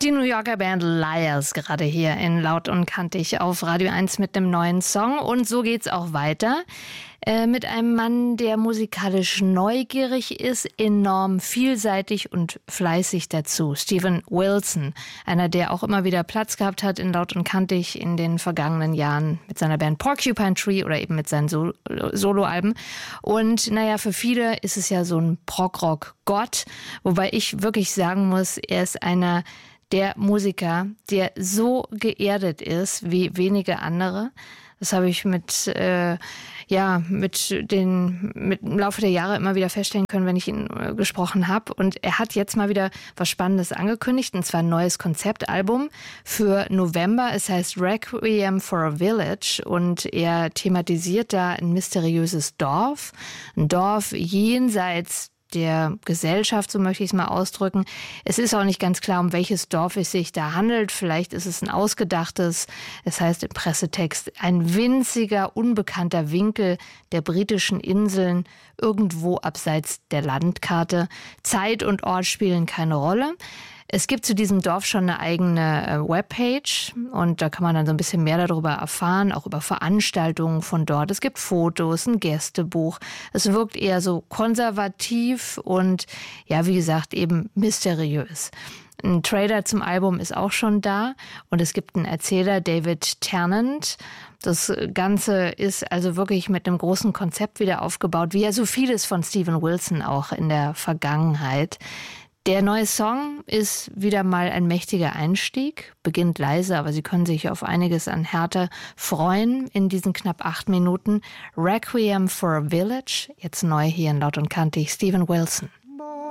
Die New Yorker Band Liars gerade hier in Laut und Kantig auf Radio 1 mit einem neuen Song. Und so geht's auch weiter. Mit einem Mann, der musikalisch neugierig ist, enorm vielseitig und fleißig dazu. Steven Wilson, einer, der auch immer wieder Platz gehabt hat in Laut und Kantig in den vergangenen Jahren mit seiner Band Porcupine Tree oder eben mit seinen Soloalben. Und naja, für viele ist es ja so ein Prog-Rock-Gott, wobei ich wirklich sagen muss, er ist einer der Musiker, der so geerdet ist wie wenige andere. Das habe ich mit im Laufe der Jahre immer wieder feststellen können, wenn ich ihn gesprochen habe. Und er hat jetzt mal wieder was Spannendes angekündigt, und zwar ein neues Konzeptalbum für November. Es heißt Requiem for a Village und er thematisiert da ein mysteriöses Dorf. Ein Dorf jenseits der Gesellschaft, so möchte ich es mal ausdrücken. Es ist auch nicht ganz klar, um welches Dorf es sich da handelt. Vielleicht ist es ein ausgedachtes, es heißt im Pressetext, ein winziger, unbekannter Winkel der britischen Inseln, irgendwo abseits der Landkarte. Zeit und Ort spielen keine Rolle. Es gibt zu diesem Dorf schon eine eigene Webpage und da kann man dann so ein bisschen mehr darüber erfahren, auch über Veranstaltungen von dort. Es gibt Fotos, ein Gästebuch. Es wirkt eher so konservativ und ja, wie gesagt, eben mysteriös. Ein Trailer zum Album ist auch schon da und es gibt einen Erzähler, David Tennant. Das Ganze ist also wirklich mit einem großen Konzept wieder aufgebaut, wie ja so vieles von Steven Wilson auch in der Vergangenheit. Der neue Song ist wieder mal ein mächtiger Einstieg, beginnt leise, aber Sie können sich auf einiges an Härte freuen in diesen knapp 8 Minuten. Requiem for a Village, jetzt neu hier in Laut und Kantig, Steven Wilson.